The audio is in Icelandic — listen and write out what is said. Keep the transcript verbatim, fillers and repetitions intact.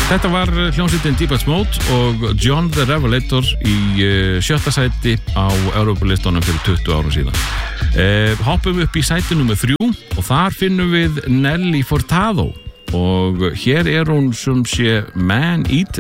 Þetta var hljómsveitin Deepest Mode og John the Revelator í uh, sjötta sæti á Evrópulistunum fyrir tuttugu árum síðan. Uh, hoppum upp í sæti númer þrjú og þar finnum við Nelly Furtado og hér er hún sem sé Man Eater.